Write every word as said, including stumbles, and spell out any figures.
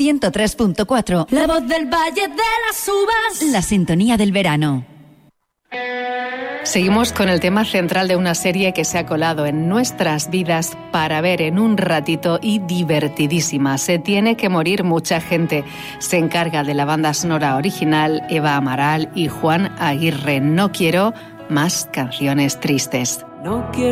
ciento tres punto cuatro. La voz del Valle de las Uvas. La sintonía del verano. Seguimos con el tema central de una serie que se ha colado en nuestras vidas para ver en un ratito y divertidísima. Se tiene que morir mucha gente. Se encarga de la banda sonora original Eva Amaral y Juan Aguirre. No quiero más canciones tristes. No quiero